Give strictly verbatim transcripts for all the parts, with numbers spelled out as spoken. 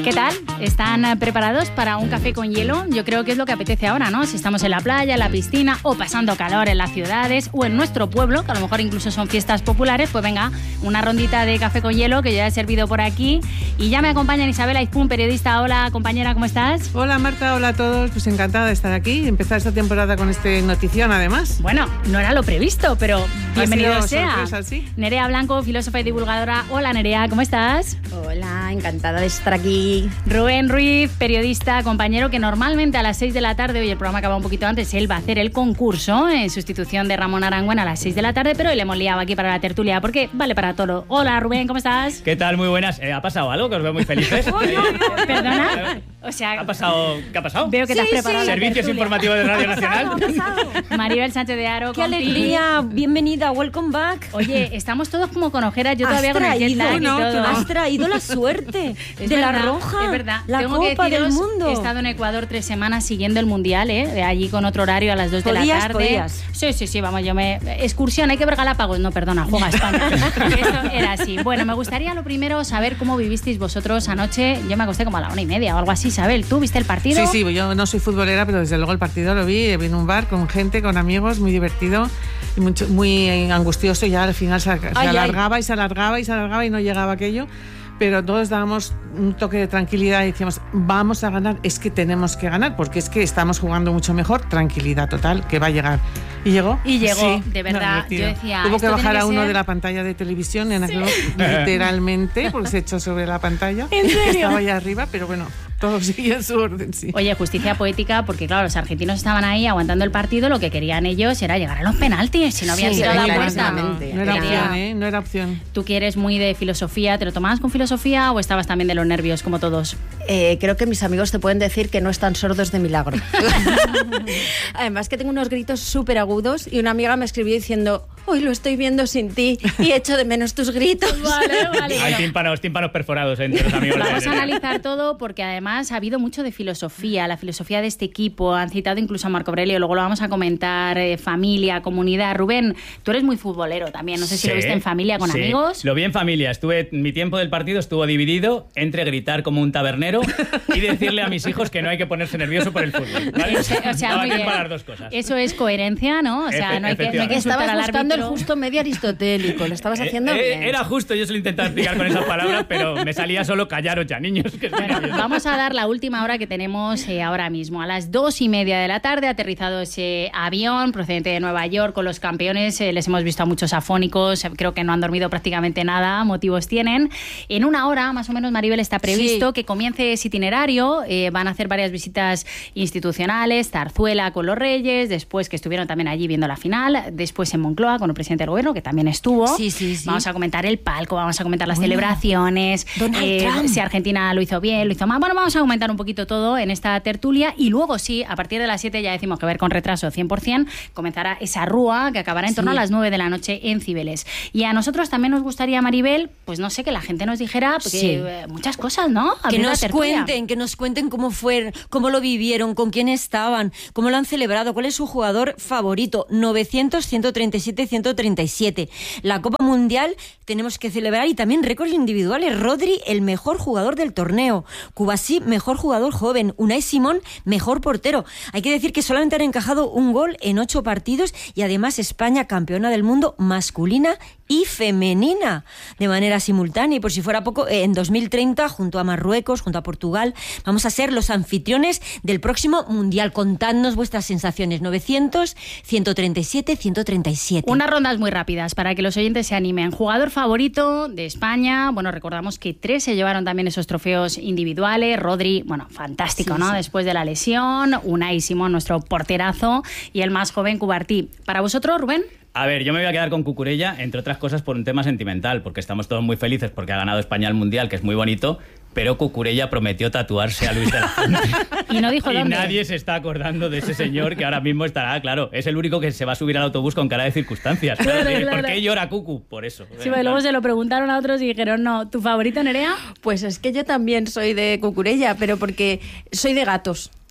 ¿Qué tal? ¿Están preparados para un café con hielo? Yo creo que es lo que apetece ahora, ¿no? Si estamos en la playa, en la piscina o pasando calor en las ciudades o en nuestro pueblo, que a lo mejor incluso son fiestas populares, pues venga, una rondita de café con hielo que ya he servido por aquí. Y ya me acompañan Isabel Aizpún, periodista. Hola, compañera, ¿cómo estás? Hola, Marta, hola a todos. Pues encantada de estar aquí y empezar esta temporada con este notición, además. Bueno, no era lo previsto, pero bienvenido sea. Sorpresa, ¿sí? Nerea Blanco, filósofa y divulgadora. Hola, Nerea, ¿cómo estás? Hola, encantada de estar aquí. Rubén Ruiz, periodista, compañero que normalmente a las seis de la tarde, hoy el programa acaba un poquito antes, él va a hacer el concurso en sustitución de Ramón Arangüen a las seis de la tarde, pero hoy le hemos liado aquí para la tertulia porque vale para todo. Hola, Rubén, ¿cómo estás? ¿Qué tal? Muy buenas. Eh, ¿Ha pasado algo? Que os veo muy felices. ¿Perdona? O sea, ¿Ha pasado? ¿Qué ha pasado? Veo que Sí, te has preparado sí. la Servicios tertulia. informativos de Radio Nacional. Maribel Sánchez de Haro. ¡Qué compi. alegría! Bienvenida, welcome back. Oye, estamos todos como con ojeras, yo Has todavía con el jet traído, lag y no, todo. tú no. Has traído la suerte Es de verdad, la roja, es verdad. la Tengo que Copa del deciros, Mundo. He estado en Ecuador tres semanas siguiendo el Mundial, ¿eh? De allí con otro horario a las dos de la ¿Podías? tarde. ¿Podías? Sí, sí, sí, vamos, yo me... Excursión, hay que ver Galápagos. No, perdona, juega España. Eso era así. Bueno, me gustaría lo primero saber cómo vivisteis vosotros anoche. Yo me acosté como a la una y media o algo así, Isabel. ¿Tú viste el partido? Sí, sí, yo no soy futbolera, pero desde luego el partido lo vi, vi en un bar con gente, con amigos, muy divertido y mucho, muy angustioso, y ya al final se, se Ay, alargaba y se alargaba y se alargaba y no llegaba aquello, pero todos dábamos un toque de tranquilidad y decíamos, vamos a ganar, es que tenemos que ganar, porque es que estamos jugando mucho mejor, tranquilidad total, que va a llegar. ¿Y llegó? Y llegó, Sí, de verdad, divertido. yo decía, Hubo esto que bajar tiene que a uno ser- de la pantalla de televisión, en aquel, literalmente, porque se echó sobre la pantalla. ¿En serio? Que estaba ahí arriba, pero bueno, todo sigue en su orden, sí. Oye, justicia poética, porque claro, los argentinos estaban ahí aguantando el partido, lo que querían ellos era llegar a los penaltis, si no habían Sí, tirado muy la bien, vuelta. no, No era Quería- opción, ¿eh? No era opción. Tú que eres muy de filosofía, ¿te lo tomabas con filosofía o estabas también de los nervios, como todos? Eh, creo que mis amigos te pueden decir que no están sordos de milagro. Además que tengo unos gritos súper agudos y una amiga me escribió diciendo, hoy lo estoy viendo sin ti y echo de menos tus gritos. Vale, vale. Hay tímpanos, tímpanos perforados entre los amigos. de- Vamos a analizar todo porque además ha habido mucho de filosofía, la filosofía de este equipo. Han citado incluso a Marco Aurelio, luego lo vamos a comentar, eh, familia, comunidad. Rubén, tú eres muy futbolero también, no sé si Sí, lo viste en familia con sí. amigos. Lo vi en familia. Estuve, mi tiempo del partido estuvo dividido entre gritar como un tabernero y decirle a mis hijos que no hay que ponerse nervioso por el fútbol. ¿vale? O sea, Daba muy tiempo bien. a las dos cosas. Eso es coherencia, ¿no? O sea, Efe- no hay que, no hay que efectivamente. insultar Estabas al buscando el árbitro. justo medio aristotélico, lo estabas Eh, haciendo eh, bien. Era justo, yo se lo intentaba explicar con esas palabras, pero me salía solo callaros ya, niños. Que estoy Bueno, nervioso. vamos a dar la última hora que tenemos eh, ahora mismo. A las dos y media de la tarde ha aterrizado ese avión procedente de Nueva York con los campeones. Eh, les hemos visto a muchos afónicos, eh, creo que no han dormido prácticamente nada, motivos tienen. En una hora, más o menos, Maribel, está previsto Sí. que comience ese itinerario. Eh, van a hacer varias visitas institucionales, Zarzuela con los Reyes, después que estuvieron también allí viendo la final, después en Moncloa con el presidente del gobierno, que también estuvo. Sí, sí, sí. Vamos a comentar el palco, vamos a comentar las Bueno. celebraciones, Donald eh, Trump. si Argentina lo hizo bien, lo hizo mal. Bueno, vamos a comentar un poquito todo en esta tertulia y luego sí, a partir de las siete ya decimos que ver con retraso cien por ciento, comenzará esa rúa que acabará en torno Sí. a las nueve de la noche en Cibeles. Y a nosotros también nos gustaría, Maribel, pues no sé, que la gente nos dijera porque, Sí. eh, muchas cosas, ¿no? Que Abrir la nos tertulia. cuenten, que nos cuenten cómo fue, cómo lo vivieron, con quién estaban, cómo lo han celebrado, cuál es su jugador favorito. novecientos, ciento treinta y siete, ciento treinta y siete. La Copa Mundial tenemos que celebrar y también récords individuales. Rodri, el mejor jugador del torneo. Kubasi, mejor jugador joven. Unai Simón, mejor portero. Hay que decir que solamente han encajado un gol en ocho partidos y además España campeona del mundo masculina y femenina de manera simultánea. Y por si fuera poco, en dos mil treinta, junto a Marruecos, junto a Portugal, vamos a ser los anfitriones del próximo Mundial. Contadnos vuestras sensaciones. novecientos, ciento treinta y siete, ciento treinta y siete. Unas rondas muy rápidas para que los oyentes se animen. Jugador favorito de España. Bueno, recordamos que tres se llevaron también esos trofeos individuales. Rodri, bueno, fantástico, Sí, ¿no? sí. Después de la lesión. Unai Simón, nuestro porterazo. Y el más joven, Cubartí. ¿Para vosotros, Rubén? A ver, yo me voy a quedar con Cucurella, entre otras cosas por un tema sentimental, porque estamos todos muy felices porque ha ganado España el Mundial, que es muy bonito, pero Cucurella prometió tatuarse a Luis de la Fuente. Y no dijo Y dónde. nadie se está acordando de ese señor que ahora mismo estará, claro, es el único que se va a subir al autobús con cara de circunstancias. Claro, ¿Por claro. qué llora Cucu? Por eso. Sí, porque luego se lo preguntaron a otros y dijeron, no, ¿tu favorito, Nerea? Pues es que yo también soy de Cucurella, pero porque soy de gatos.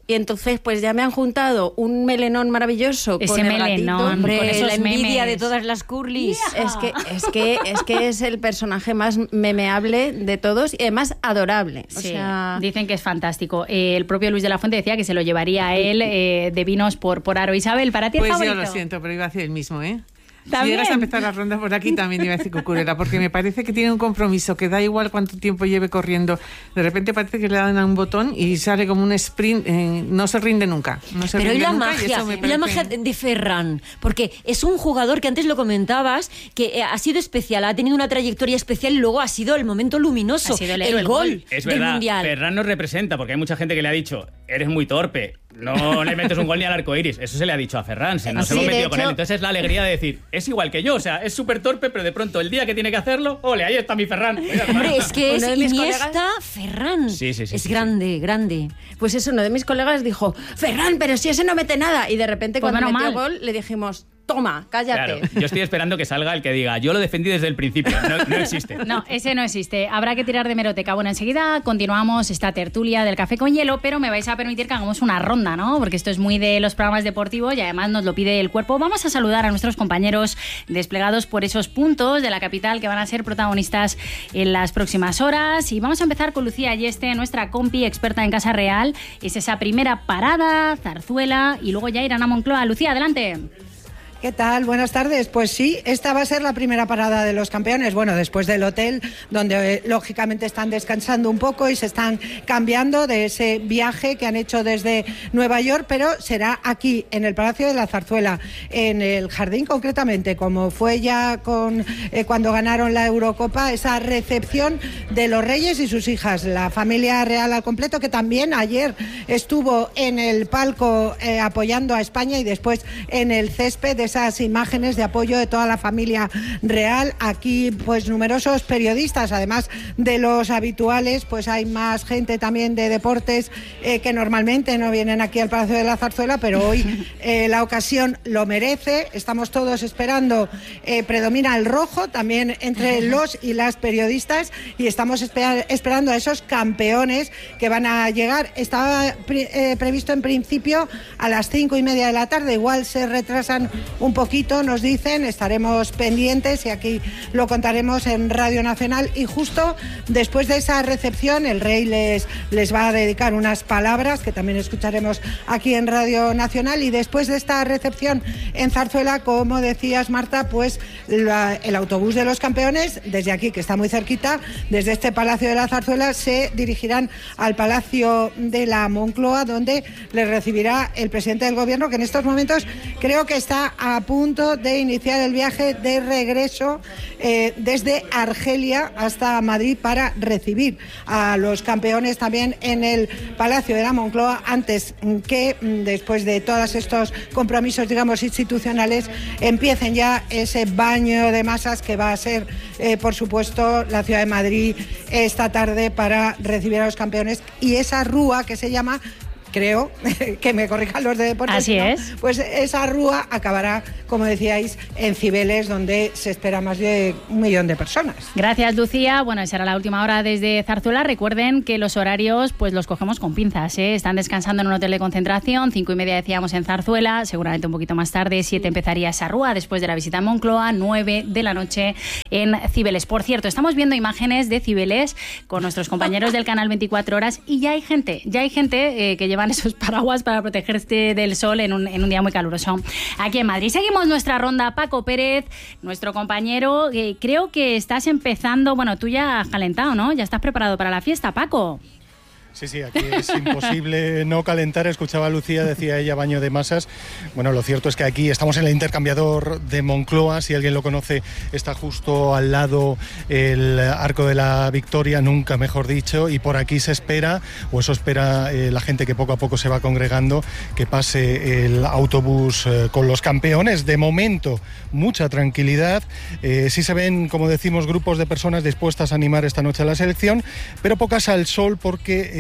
Y entonces pues ya me han juntado un melenón maravilloso Ese con el melenón, gatito. Hombre, con esos la envidia memes. de todas las curlis. Yeah. Es que, es que es que es el personaje más memeable de todos y además adorable. O Sí, sea, dicen que es fantástico. Eh, el propio Luis de la Fuente decía que se lo llevaría a él eh, de vinos por, por aro. Isabel, ¿para ti el Pues favorito? yo lo siento, pero iba a hacer el mismo, ¿eh? ¿También? Si llegas a empezar la ronda por aquí, también iba a decir Cucurella, porque me parece que tiene un compromiso, que da igual cuánto tiempo lleve corriendo. De repente parece que le dan a un botón y sale como un sprint, eh, no se rinde nunca. No se Pero y rinde la nunca, magia, eso me y la parece- magia de Ferran, porque es un jugador que antes lo comentabas, que eh, ha sido especial, ha tenido una trayectoria especial y luego ha sido el momento luminoso, Ha sido el héroe, el gol, gol. Es del verdad, Mundial. Ferran nos representa, porque hay mucha gente que le ha dicho, eres muy torpe, no le metes un gol ni al arco iris. Eso se le ha dicho a Ferran, se nos Sí, hemos de metido con hecho- él. Entonces es la alegría de decir, es igual que yo, o sea, es súper torpe, pero de pronto el día que tiene que hacerlo, ole, ahí está mi Ferran. Oiga, Hombre, es que es Uno de mis Iniesta, colegas- Ferran. Sí, sí, sí, es sí, grande, grande. pues eso, uno de mis colegas dijo, Ferran, pero si ese no mete nada. Y de repente Pues cuando menos metió mal. gol le dijimos, toma, cállate. Claro, yo estoy esperando que salga el que diga, yo lo defendí desde el principio, no, no existe. No, ese no existe. Habrá que tirar de meroteca. Bueno, enseguida continuamos esta tertulia del café con hielo, pero me vais a permitir que hagamos una ronda, ¿no? Porque esto es muy de los programas deportivos y además nos lo pide el cuerpo. Vamos a saludar a nuestros compañeros desplegados por esos puntos de la capital que van a ser protagonistas en las próximas horas. Y vamos a empezar con Lucía Ayeste, nuestra compi experta en Casa Real. Es esa primera parada, Zarzuela, y luego ya irán a Moncloa. Lucía, adelante. ¿Qué tal? Buenas tardes. Pues sí, esta va a ser la primera parada de los campeones. Bueno, después del hotel, donde eh, lógicamente están descansando un poco y se están cambiando de ese viaje que han hecho desde Nueva York, pero será aquí, en el Palacio de la Zarzuela, en el jardín concretamente, como fue ya con eh, cuando ganaron la Eurocopa, esa recepción de los reyes y sus hijas, la familia real al completo, que también ayer estuvo en el palco eh, apoyando a España y después en el césped de esas imágenes de apoyo de toda la familia real. Aquí pues numerosos periodistas, además de los habituales, pues hay más gente también de deportes eh, que normalmente no vienen aquí al Palacio de la Zarzuela, pero hoy eh, la ocasión lo merece. Estamos todos esperando, eh, predomina el rojo también entre los y las periodistas y estamos esper- esperando a esos campeones que van a llegar. Estaba pre- eh, previsto en principio a las cinco y media de la tarde, igual se retrasan un poquito, nos dicen, estaremos pendientes y aquí lo contaremos en Radio Nacional. Y justo después de esa recepción el rey les, les va a dedicar unas palabras que también escucharemos aquí en Radio Nacional, y después de esta recepción en Zarzuela, como decías Marta, pues la, el autobús de los campeones desde aquí, que está muy cerquita, desde este Palacio de la Zarzuela se dirigirán al Palacio de la Moncloa, donde les recibirá el presidente del gobierno, que en estos momentos creo que está a punto de iniciar el viaje de regreso eh, desde Argelia hasta Madrid para recibir a los campeones también en el Palacio de la Moncloa, antes que después de todos estos compromisos, digamos, institucionales, empiecen ya ese baño de masas que va a ser, eh, por supuesto, la ciudad de Madrid esta tarde para recibir a los campeones, y esa rúa que se llama, creo, que me corrijan los de deportes. Así ¿no? es. Pues esa rúa acabará, como decíais, en Cibeles, donde se espera más de un millón de personas. Gracias, Lucía. Bueno, será la última hora desde Zarzuela. Recuerden que los horarios pues los cogemos con pinzas, ¿eh? Están descansando en un hotel de concentración, cinco y media decíamos en Zarzuela, seguramente un poquito más tarde, siete empezaría esa rúa después de la visita a Moncloa, nueve de la noche en Cibeles. Por cierto, estamos viendo imágenes de Cibeles con nuestros compañeros del canal veinticuatro horas y ya hay gente, ya hay gente eh, que lleva esos paraguas para protegerse del sol en un, en un día muy caluroso aquí en Madrid. Seguimos nuestra ronda. Paco Pérez, nuestro compañero, eh, creo que estás empezando, bueno, tú ya has calentado, ¿no? Ya estás preparado para la fiesta, Paco. Sí, sí, aquí es imposible no calentar. Escuchaba a Lucía, decía ella, baño de masas. Bueno, lo cierto es que aquí estamos en el intercambiador de Moncloa. Si alguien lo conoce, está justo al lado el Arco de la Victoria, nunca mejor dicho. Y por aquí se espera, o eso espera eh, la gente que poco a poco se va congregando, que pase el autobús eh, con los campeones. De momento, mucha tranquilidad. Eh, sí se ven, como decimos, grupos de personas dispuestas a animar esta noche a la selección, pero pocas al sol porque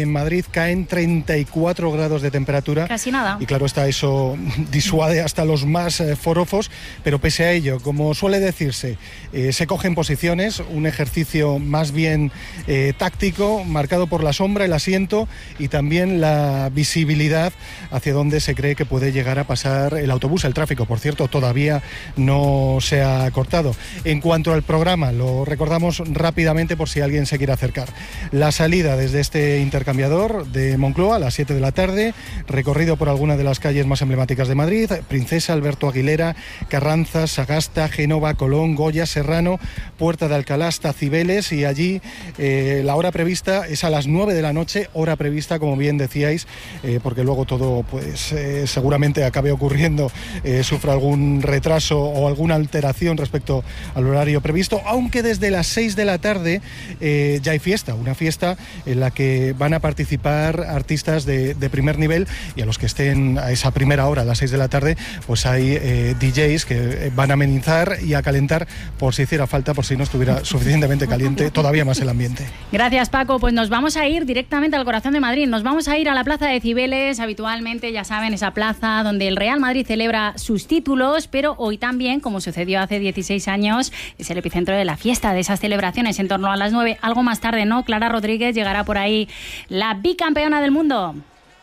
en Madrid caen treinta y cuatro grados de temperatura. Casi nada. Y claro está, eso disuade hasta los más eh, forofos, pero pese a ello, como suele decirse, eh, se cogen posiciones, un ejercicio más bien eh, táctico, marcado por la sombra, el asiento y también la visibilidad hacia donde se cree que puede llegar a pasar el autobús. El tráfico, por cierto, todavía no se ha cortado. En cuanto al programa, lo recordamos rápidamente por si alguien se quiere acercar. La salida desde este intercambiador de Moncloa a las siete de la tarde, recorrido por alguna de las calles más emblemáticas de Madrid, Princesa, Alberto Aguilera, Carranza, Sagasta, Génova, Colón, Goya, Serrano, Puerta de Alcalá hasta Cibeles, y allí eh, la hora prevista es a las nueve de la noche, hora prevista, como bien decíais, eh, porque luego todo pues eh, seguramente acabe ocurriendo, eh, sufra algún retraso o alguna alteración respecto al horario previsto, aunque desde las seis de la tarde eh, ya hay fiesta, una fiesta en la que van a participar artistas de, de primer nivel, y a los que estén a esa primera hora, a las seis de la tarde, pues hay eh, D Js que van a amenizar y a calentar por si hiciera falta, por si no estuviera suficientemente caliente todavía más el ambiente. Gracias, Paco. Pues nos vamos a ir directamente al corazón de Madrid. Nos vamos a ir a la Plaza de Cibeles, habitualmente, ya saben, esa plaza donde el Real Madrid celebra sus títulos, pero hoy también, como sucedió hace dieciséis años, es el epicentro de la fiesta, de esas celebraciones en torno a las nueve. Algo más tarde, ¿no? Clara Rodríguez, llegará por ahí la bicampeona del mundo.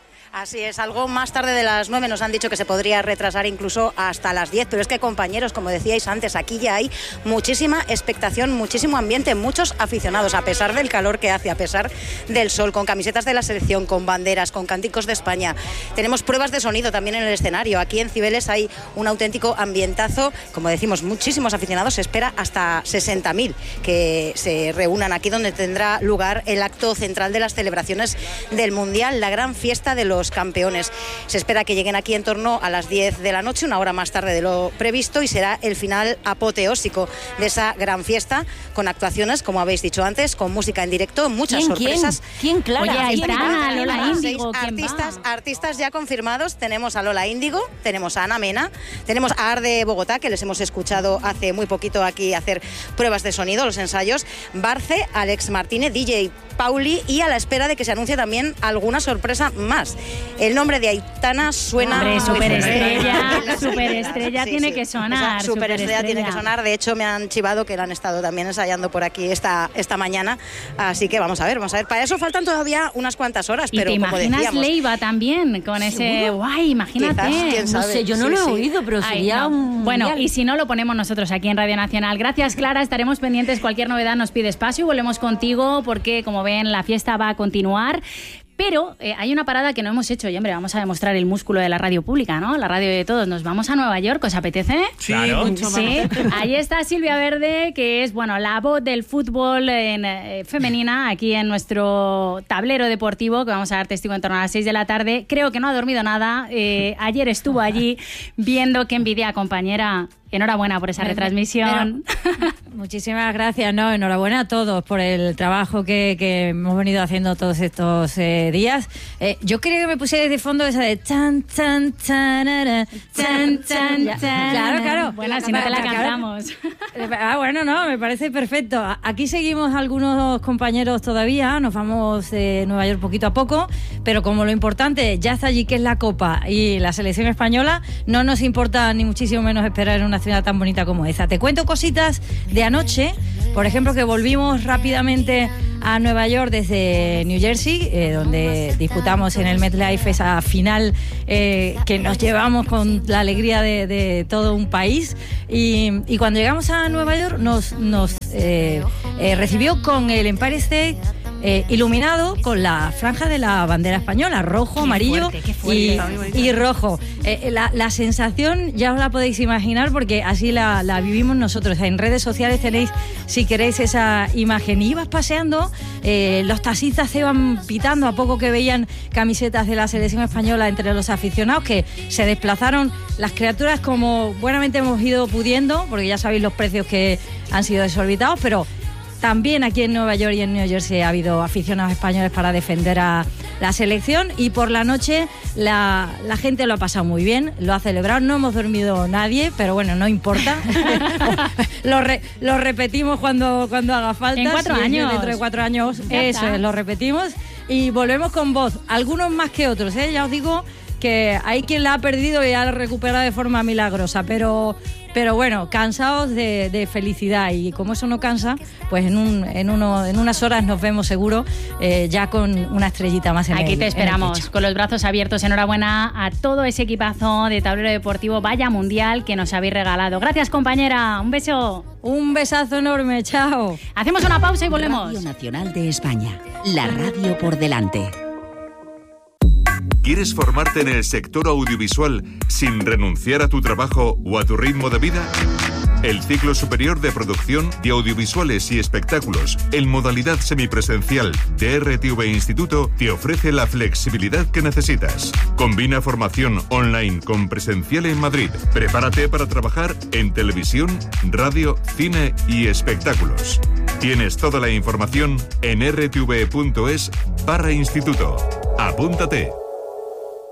Así es, algo más tarde de las nueve. Nos han dicho que se podría retrasar incluso hasta las diez, pero es que, compañeros, como decíais antes, aquí ya hay muchísima expectación, muchísimo ambiente, muchos aficionados, a pesar del calor que hace, a pesar del sol, con camisetas de la selección, con banderas, con cánticos de España. Tenemos pruebas de sonido también en el escenario. Aquí en Cibeles hay un auténtico ambientazo, como decimos, muchísimos aficionados. Se espera hasta sesenta mil que se reúnan aquí, donde tendrá lugar el acto central de las celebraciones del Mundial, la gran fiesta de los campeones. Se espera que lleguen aquí en torno a las diez de la noche, una hora más tarde de lo previsto, y será el final apoteósico de esa gran fiesta, con actuaciones, como habéis dicho antes, con música en directo, muchas ¿Quién, sorpresas. ¿Quién? ¿Quién, Clara? Oye, Aitana, ¿Quién? Lola Índigo, ¿quién artistas, va? artistas ya confirmados. Tenemos a Lola Índigo, tenemos a Ana Mena, tenemos a Arde Bogotá, que les hemos escuchado hace muy poquito aquí hacer pruebas de sonido, los ensayos, Barce, Alex Martínez, D J Pauli, y a la espera de que se anuncie también alguna sorpresa más. El nombre de Aitana suena... Hombre, superestrella, muy superestrella sí, tiene sí. que sonar. Esa superestrella tiene que sonar. De hecho, me han chivado que la han estado también ensayando por aquí esta, esta mañana. Así que vamos a ver, vamos a ver. Para eso faltan todavía unas cuantas horas, Y pero te como imaginas decíamos... Leiva también, con ese... Guay, imagínate. Quizás, quién No sabe. sé, yo no Sí, lo he sí. oído, pero Ay, sería no. un... Bueno, mundial. y si no, lo ponemos nosotros aquí en Radio Nacional. Gracias, Clara. Estaremos pendientes. Cualquier novedad nos pide espacio. Volvemos contigo porque, como ven, la fiesta va a continuar. Pero eh, hay una parada que no hemos hecho y, hombre, vamos a demostrar el músculo de la radio pública, ¿no? La radio de todos. Nos vamos a Nueva York, ¿os apetece? Sí, Claro. mucho más. Sí, ahí está Silvia Verde, que es, bueno, la voz del fútbol en, eh, femenina aquí en nuestro tablero deportivo, que vamos a dar testigo en torno a las seis de la tarde. Creo que no ha dormido nada. Eh, ayer estuvo allí viendo qué envidia, compañera. Enhorabuena por esa retransmisión. Pero, muchísimas gracias, no, enhorabuena a todos por el trabajo que, que hemos venido haciendo todos estos eh, días. Eh, yo quería que me pusierais de fondo esa de chan, chan, chanara, chan, chan, Ya, chan. Claro, claro. Bueno, si no te la Claro. cantamos. Ah, bueno, no, me parece perfecto. Aquí seguimos algunos compañeros todavía, nos vamos de Nueva York poquito a poco, pero como lo importante ya está allí, que es la Copa y la selección española, no nos importa ni muchísimo menos esperar en una ciudad tan bonita como esa. Te cuento cositas de anoche, por ejemplo, que volvimos rápidamente a Nueva York desde New Jersey, eh, donde disputamos en el MetLife esa final eh, que nos llevamos con la alegría de, de todo un país. Y, y cuando llegamos a Nueva York nos, nos eh, eh, recibió con el Empire State eh, iluminado con la franja de la bandera española, rojo, amarillo fuerte, qué fuerte. y, y rojo. Eh, la, la sensación ya os la podéis imaginar porque así la, la vivimos nosotros. En redes sociales tenéis, si queréis, esa imagen. Ibas paseando, eh, los taxistas se iban pitando a poco que veían camisetas de la selección española entre los aficionados, que se desplazaron las criaturas como buenamente hemos ido pudiendo, porque ya sabéis los precios que han sido desorbitados, pero también aquí en Nueva York y en New Jersey ha habido aficionados españoles para defender a la selección, y por la noche la, la gente lo ha pasado muy bien, lo ha celebrado. No hemos dormido nadie, pero bueno, no importa. lo, re, lo repetimos cuando, cuando haga falta. En cuatro si es años. Dentro de cuatro años, Ya eso está. es, lo repetimos. y volvemos con voz, algunos más que otros, ¿eh? Ya os digo que hay quien la ha perdido y ha recuperado de forma milagrosa, pero, pero bueno, cansados de, de felicidad, y como eso no cansa, pues en, un, en, uno, en unas horas nos vemos seguro, eh, ya con una estrellita más en Aquí el, te esperamos, en con los brazos abiertos. Enhorabuena a todo ese equipazo de Tablero Deportivo, vaya mundial que nos habéis regalado. Gracias, compañera, un beso. Un besazo enorme, chao. Hacemos una pausa y volvemos. Radio Nacional de España, la radio por delante. ¿Quieres formarte en el sector audiovisual sin renunciar a tu trabajo o a tu ritmo de vida? El ciclo superior de producción de audiovisuales y espectáculos en modalidad semipresencial de R T V Instituto te ofrece la flexibilidad que necesitas. Combina formación online con presencial en Madrid. Prepárate para trabajar en televisión, radio, cine y espectáculos. Tienes toda la información en r t v punto es barra instituto. Apúntate.